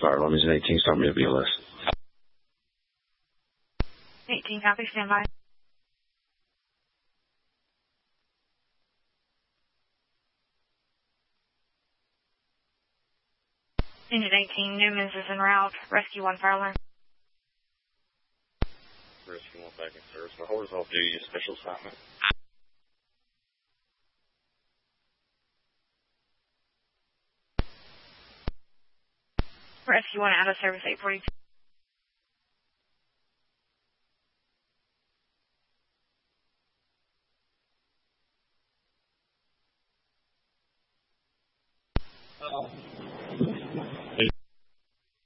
Fire alarm is an 18, start me at BLS. 18, copy, stand by. Unit 18, Newman's is en route. Rescue 1, fire alarm. Rescue 1 back in service. My horizontal duty is special assignment. Rescue 1 out of service, 842. Oh.